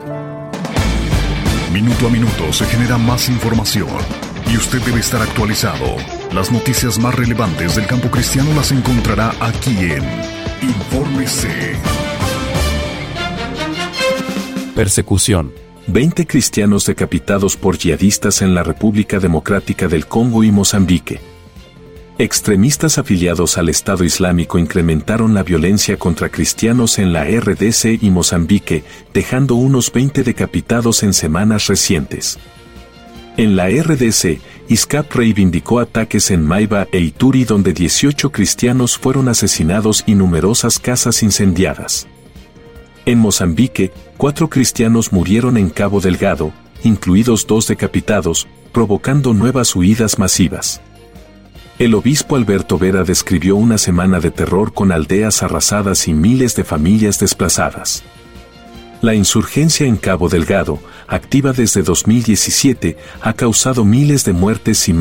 Minuto a minuto se genera más información y usted debe estar actualizado. Las noticias más relevantes del campo cristiano las encontrará aquí en Infórmese. Persecución. 20 cristianos decapitados por yihadistas en la República Democrática del Congo y Mozambique. Extremistas afiliados al Estado Islámico incrementaron la violencia contra cristianos en la RDC y Mozambique, dejando unos 20 decapitados en semanas recientes. En la RDC, ISCAP reivindicó ataques en Maiba e Ituri donde 18 cristianos fueron asesinados y numerosas casas incendiadas. En Mozambique, 4 cristianos murieron en Cabo Delgado, incluidos 2 decapitados, provocando nuevas huidas masivas. El obispo Alberto Vera describió una semana de terror con aldeas arrasadas y miles de familias desplazadas. La insurgencia en Cabo Delgado, activa desde 2017, ha causado miles de muertes y